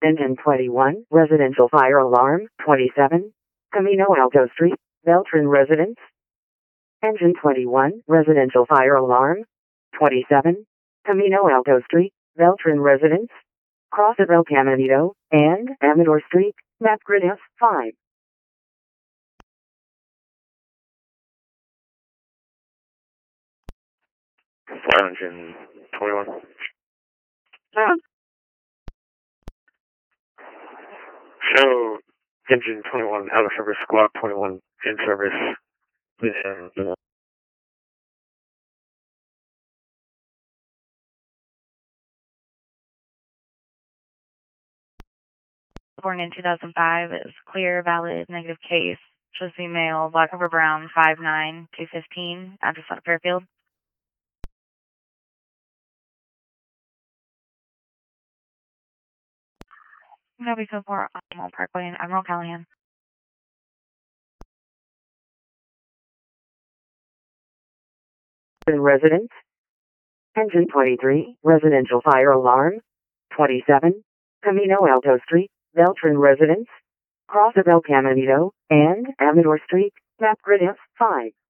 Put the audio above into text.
Engine 21, residential fire alarm. 27, Camino Alto Street, Beltran residence. Engine 21, residential fire alarm. 27, Camino Alto Street, Beltran residence. Cross at El Caminito and Amador Street, map grid F5. Fire engine 21. Show engine 21 out of service, squad 21 in service. Within. Born in 2005, is clear, valid, negative case. Shows female, black over brown, 5'9", 215. Address out of Fairfield. Nobody code 4, Optimal Parkway in Admiral Callahan. Residence. Engine 23, residential fire alarm. 27, Camino Alto Street, Beltran residence. Cross of El Caminito and Amador Street, map grid F5.